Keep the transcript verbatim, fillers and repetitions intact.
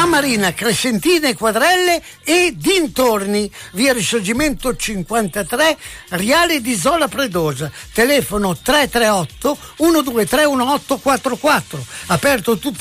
Marina, Crescentina e Quadrelle e dintorni, via Risorgimento cinquantatré, Riale di Zola Predosa, telefono tre tre otto uno due tre uno otto quattro quattro, aperto tutte